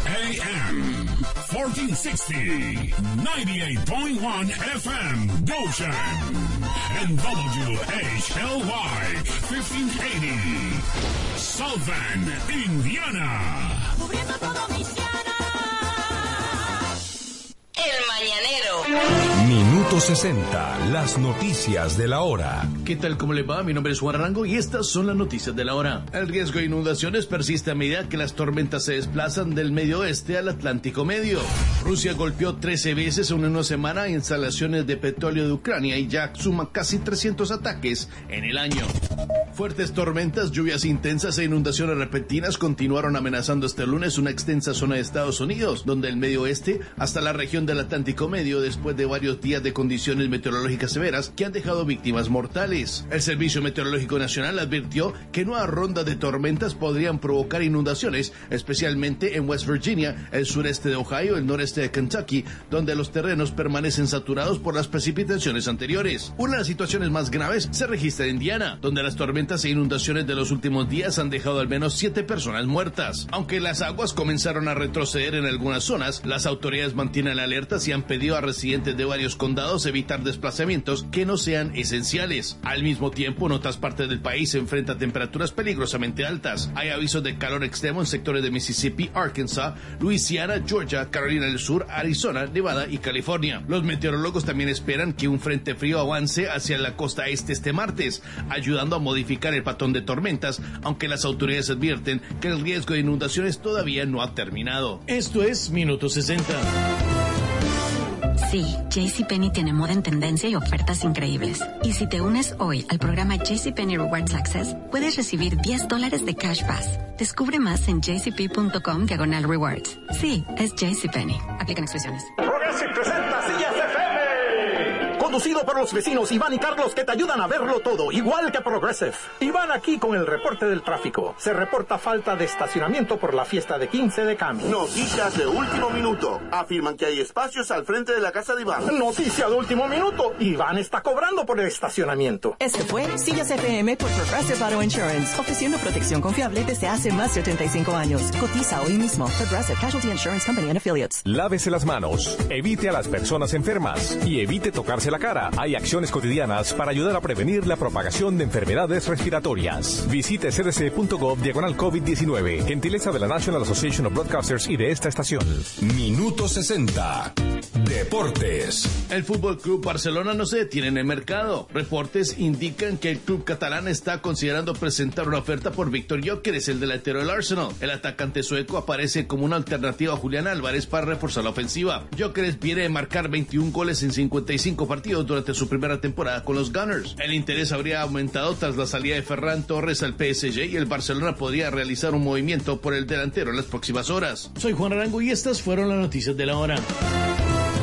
AM 1460, 98.1 FM, Goshen, and WHLY 1580, South Bend, Indiana. Cubriendo todo Michiana. El Mañanero. Minuto 60, las noticias de la hora. ¿Qué tal? ¿Cómo le va? Mi nombre es Juan Arango y estas son las noticias de la hora. El riesgo de inundaciones persiste a medida que las tormentas se desplazan del medio oeste al Atlántico Medio. Rusia golpeó 13 veces en una semana instalaciones de petróleo de Ucrania y ya suma casi 300 ataques en el año. Fuertes tormentas, lluvias intensas e inundaciones repentinas continuaron amenazando este lunes una extensa zona de Estados Unidos, donde el medio oeste hasta la región del Atlántico Medio, después de varios días de condiciones meteorológicas severas que han dejado víctimas mortales. El Servicio Meteorológico Nacional advirtió que nuevas rondas de tormentas podrían provocar inundaciones, especialmente en West Virginia, el sureste de Ohio, el noreste de Kentucky, donde los terrenos permanecen saturados por las precipitaciones anteriores. Una de las situaciones más graves se registra en Indiana, donde las tormentas e inundaciones de los últimos días han dejado al menos 7 personas muertas. Aunque las aguas comenzaron a retroceder en algunas zonas, las autoridades mantienen alertas y han pedido a residentes de varios condados evitar desplazamientos que no sean esenciales. Al mismo tiempo, en otras partes del país se enfrenta a temperaturas peligrosamente altas. Hay avisos de calor extremo en sectores de Mississippi, Arkansas, Luisiana, Georgia, Carolina del Sur, Arizona, Nevada y California. Los meteorólogos también esperan que un frente frío avance hacia la costa este martes, ayudando a modificar el patrón de tormentas, aunque las autoridades advierten que el riesgo de inundaciones todavía no ha terminado. Esto es Minuto 60. Sí, JCPenney tiene moda en tendencia y ofertas increíbles. Y si te unes hoy al programa JCPenney Rewards Access, puedes recibir $10 de Cash Pass. Descubre más en jcp.com/rewards. Sí, es JCPenney. Aplican exclusiones. Progressive presenta Sillas FM. Conducido por los vecinos Iván y Carlos, que te ayudan a verlo todo, igual que Progressive. Iván aquí con el reporte del tráfico. Se reporta falta de estacionamiento por la fiesta de 15 de Cami. Noticias de último minuto. Afirman que hay espacios al frente de la casa de Iván. Noticia de último minuto. Iván está cobrando por el estacionamiento. Este fue Sillas FM por Progressive Auto Insurance, ofreciendo protección confiable desde hace más de 85 años. Cotiza hoy mismo. Progressive Casualty Insurance Company and Affiliates. Lávese las manos, evite a las personas enfermas y evite tocarse la cara. Hay acciones cotidianas para ayudar a prevenir la propagación de enfermedades respiratorias. Visite cdc.gov/COVID-19. Gentileza de la National Association of Broadcasters y de esta estación. Minuto 60. Deportes. El Fútbol Club Barcelona no se detiene en el mercado. Reportes indican que el club catalán está considerando presentar una oferta por Víctor Gyökeres, el delantero del Arsenal. El atacante sueco aparece como una alternativa a Julián Álvarez para reforzar la ofensiva. Gyökeres viene de marcar 21 goles en 55 partidos durante su primera temporada con los Gunners. El interés habría aumentado tras la salida de Ferran Torres al PSG y el Barcelona podría realizar un movimiento por el delantero en las próximas horas. Soy Juan Arango y estas fueron las noticias de la hora.